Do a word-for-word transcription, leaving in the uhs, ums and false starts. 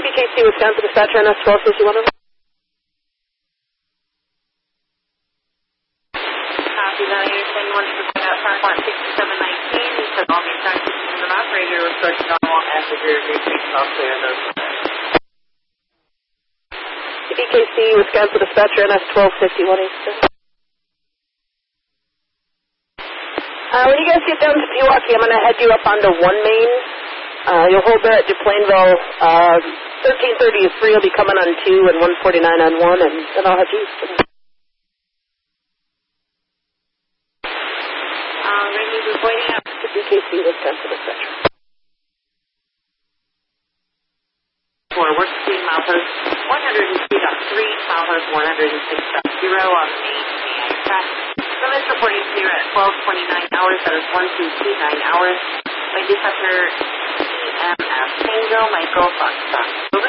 B K C, Wisconsin Dispatcher, N S twelve fifty-one. Copy that. You're saying one to point out front one sixty-seven nineteen. You said all these taxis in the operator was started on all passenger retreats all clear those. B K C, Wisconsin Dispatcher, N S twelve fifty-one. Uh, when you guys get down to Pewaukee, I'm going to head you up onto one main. Uh, you'll hold there at DuPlainville. Uh, thirteen thirty-three will be coming on two and one forty-nine on one, and then I'll head you. Uh, Randy, we're pointing out to B K C, Wisconsin Dispatcher. Forward between milepost one oh two point three, milepost one oh six point zero on main A I track. From this reporting clear at twelve twenty-nine hours, that is one two two nine hours. My dispatcher E M F Tango, Michael Foxtrot.